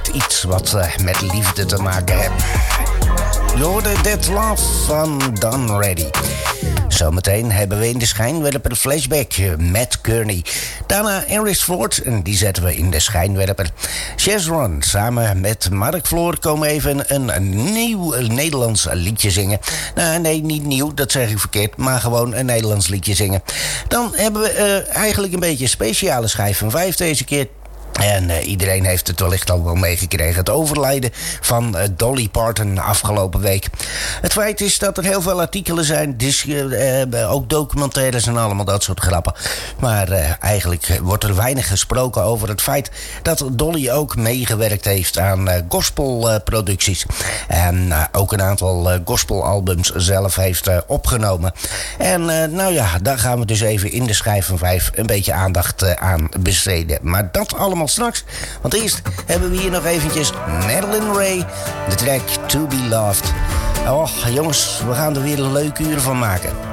met iets wat met liefde te maken heeft. Je hoorde That Love van Don Reddy. Zometeen hebben we in de schijnwerper de flashback Matt Kearney. Daarna Harris Ford, en die zetten we in de schijnwerper. Chezron, samen met Mark Floor komen even een nieuw Nederlands liedje zingen. Nou, nee, niet nieuw, dat zeg ik verkeerd, maar gewoon een Nederlands liedje zingen. Dan hebben we eigenlijk een beetje een speciale schijf van 5 deze keer. En iedereen heeft het wellicht al wel meegekregen. Het overlijden van Dolly Parton afgelopen week. Het feit is dat er heel veel artikelen zijn. Dus, ook documentaires en allemaal dat soort grappen. Maar eigenlijk wordt er weinig gesproken over het feit dat Dolly ook meegewerkt heeft aan gospelproducties. En ook een aantal gospelalbums zelf heeft opgenomen. En nou ja, daar gaan we dus even in de schijf van 5 een beetje aandacht aan besteden. Maar dat allemaal straks, want eerst hebben we hier nog eventjes Madeline Ray, de track To Be Loved. Oh jongens, we gaan er weer een leuk uur van maken.